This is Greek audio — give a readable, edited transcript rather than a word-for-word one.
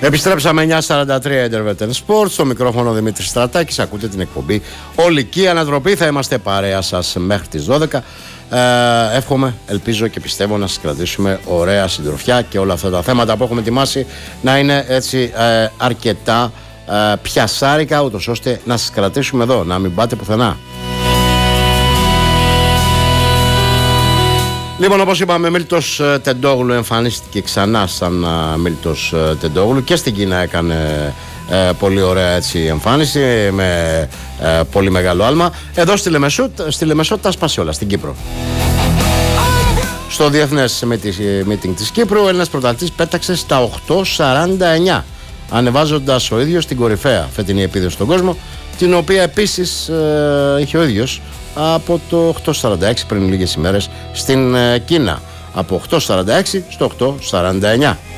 Επιστρέψαμε 9:43 Intervetel Sports. Στο μικρόφωνο Δημήτρης Στρατάκης. Ακούτε την εκπομπή Ολική Ανατροπή. Θα είμαστε παρέα σας μέχρι τις 12. Εύχομαι, ελπίζω και πιστεύω να σας κρατήσουμε ωραία συντροφιά και όλα αυτά τα θέματα που έχουμε ετοιμάσει να είναι έτσι αρκετά πιασάρικα, ούτως ώστε να σας κρατήσουμε εδώ, να μην πάτε πουθενά. Λοιπόν, όπως είπαμε, Μίλτος Τεντόγλου εμφανίστηκε ξανά σαν Μίλτος Τεντόγλου και στην Κίνα έκανε πολύ ωραία έτσι εμφάνιση με πολύ μεγάλο άλμα. Εδώ στη Λεμεσό τα σπάσει όλα, στην Κύπρο. Στο διεθνές meeting της Κύπρου, ο Έλληνας πρωταθλητής πέταξε στα 8:49, ανεβάζοντας ο ίδιος την κορυφαία φετινή επίδοση στον κόσμο, την οποία επίσης είχε ο ίδιος από το 8:46 πριν λίγες ημέρες στην Κίνα. Από 8:46 στο 8:49.